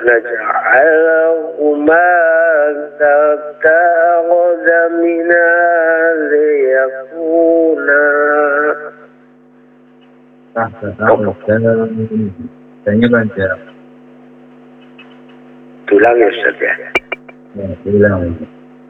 نجعلهما تتخذ ليكونا تحت tanya baca. Tulang ya Ustaz ya. Ya, ulang.